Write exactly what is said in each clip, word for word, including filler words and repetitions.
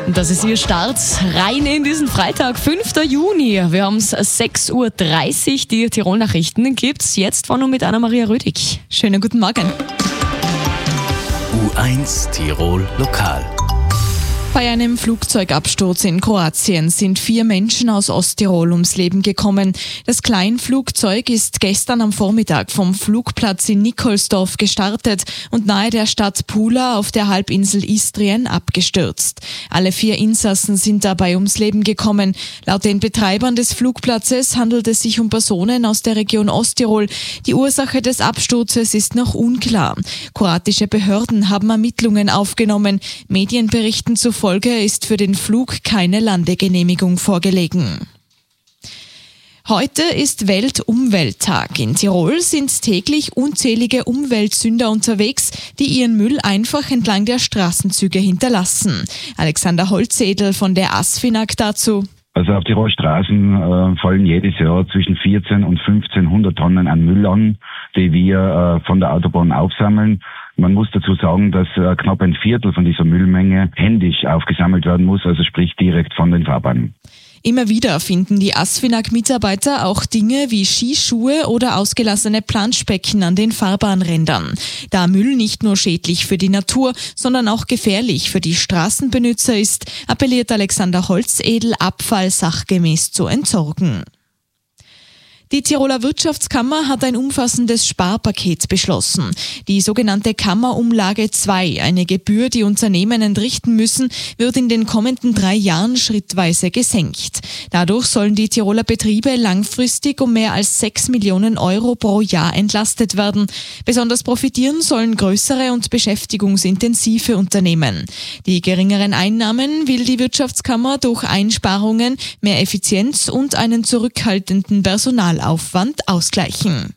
Das ist Ihr Start rein in diesen Freitag, fünften Juni. Wir haben es sechs Uhr dreißig, die Tirol-Nachrichten gibt's jetzt von und mit Anna-Maria Rödig. Schönen guten Morgen. U eins Tirol Lokal. Bei einem Flugzeugabsturz in Kroatien sind vier Menschen aus Osttirol ums Leben gekommen. Das Kleinflugzeug ist gestern am Vormittag vom Flugplatz in Nikolsdorf gestartet und nahe der Stadt Pula auf der Halbinsel Istrien abgestürzt. Alle vier Insassen sind dabei ums Leben gekommen. Laut den Betreibern des Flugplatzes handelt es sich um Personen aus der Region Osttirol. Die Ursache des Absturzes ist noch unklar. Kroatische Behörden haben Ermittlungen aufgenommen. Medienberichten zufolge Folge ist für den Flug keine Landegenehmigung vorgelegen. Heute ist Weltumwelttag. In Tirol sind täglich unzählige Umweltsünder unterwegs, die ihren Müll einfach entlang der Straßenzüge hinterlassen. Alexander Holzedel von der ASFINAG dazu. Also auf Tirol Straßen äh, fallen jedes Jahr zwischen vierzehn und fünfzehnhundert Tonnen an Müll an, die wir äh, von der Autobahn aufsammeln. Man muss dazu sagen, dass äh, knapp ein Viertel von dieser Müllmenge händisch aufgesammelt werden muss, also sprich direkt von den Fahrbahnen. Immer wieder finden die ASFINAG-Mitarbeiter auch Dinge wie Skischuhe oder ausgelassene Planschbecken an den Fahrbahnrändern. Da Müll nicht nur schädlich für die Natur, sondern auch gefährlich für die Straßenbenutzer ist, appelliert Alexander Holzedel, Abfall sachgemäß zu entsorgen. Die Tiroler Wirtschaftskammer hat ein umfassendes Sparpaket beschlossen. Die sogenannte Kammerumlage zwei, eine Gebühr, die Unternehmen entrichten müssen, wird in den kommenden drei Jahren schrittweise gesenkt. Dadurch sollen die Tiroler Betriebe langfristig um mehr als sechs Millionen Euro pro Jahr entlastet werden. Besonders profitieren sollen größere und beschäftigungsintensive Unternehmen. Die geringeren Einnahmen will die Wirtschaftskammer durch Einsparungen, mehr Effizienz und einen zurückhaltenden Personal Aufwand ausgleichen.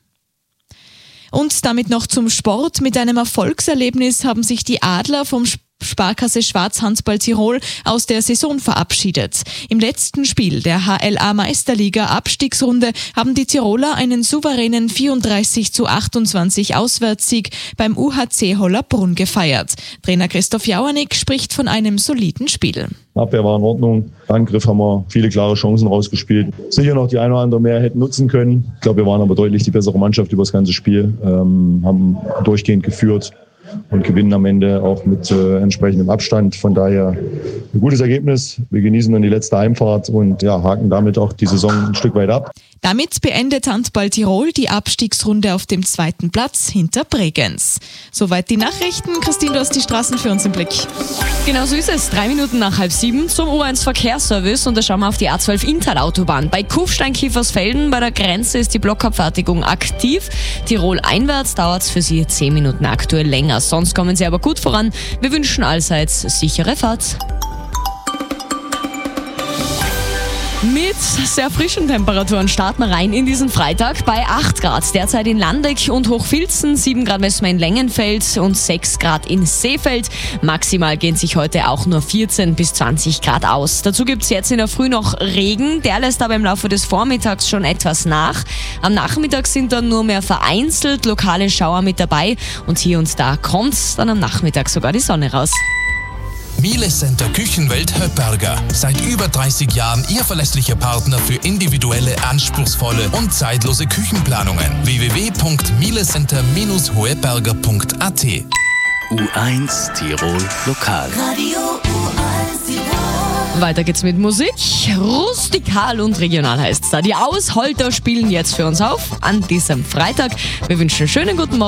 Und damit noch zum Sport. Mit einem Erfolgserlebnis haben sich die Adler vom Sparkasse Schwarzhandball Tirol aus der Saison verabschiedet. Im letzten Spiel der H L A-Meisterliga Abstiegsrunde haben die Tiroler einen souveränen vierunddreißig zu achtundzwanzig Auswärtssieg beim U H C Hollerbrunn gefeiert. Trainer Christoph Jauernick spricht von einem soliden Spiel. Abwehr war in Ordnung. Angriff haben wir viele klare Chancen rausgespielt. Sicher noch die eine oder andere mehr hätten nutzen können. Ich glaube, wir waren aber deutlich die bessere Mannschaft über das ganze Spiel, ähm, haben durchgehend geführt und gewinnen am Ende auch mit äh, entsprechendem Abstand. Von daher ein gutes Ergebnis. Wir genießen dann die letzte Heimfahrt und ja, haken damit auch die Saison ein Stück weit ab. Damit beendet Handball Tirol die Abstiegsrunde auf dem zweiten Platz hinter Bregenz. Soweit die Nachrichten. Christine, du hast die Straßen für uns im Blick. Genau so ist es. Drei Minuten nach halb sieben zum U eins Verkehrsservice und da schauen wir auf die A zwölf Inntal-Autobahn. Bei Kufstein-Kiefersfelden bei der Grenze ist die Blockabfertigung aktiv. Tirol einwärts dauert es für Sie zehn Minuten aktuell länger. Sonst kommen Sie aber gut voran. Wir wünschen allseits sichere Fahrt. Mit sehr frischen Temperaturen starten wir rein in diesen Freitag bei acht Grad. Derzeit in Landeck und Hochfilzen, sieben Grad messen wir in Längenfeld und sechs Grad in Seefeld. Maximal gehen sich heute auch nur vierzehn bis zwanzig Grad aus. Dazu gibt es jetzt in der Früh noch Regen. Der lässt aber im Laufe des Vormittags schon etwas nach. Am Nachmittag sind dann nur mehr vereinzelt lokale Schauer mit dabei und hier und da kommt dann am Nachmittag sogar die Sonne raus. Miele Center Küchenwelt Höpperger. Seit über dreißig Jahren Ihr verlässlicher Partner für individuelle, anspruchsvolle und zeitlose Küchenplanungen. w w w punkt mielecenter Bindestrich hoeberger punkt a t. U eins Tirol Lokal. Radio U eins Tirol. Weiter geht's mit Musik. Rustikal und regional heißt's da. Die Ausholter spielen jetzt für uns auf an diesem Freitag. Wir wünschen einen schönen guten Morgen.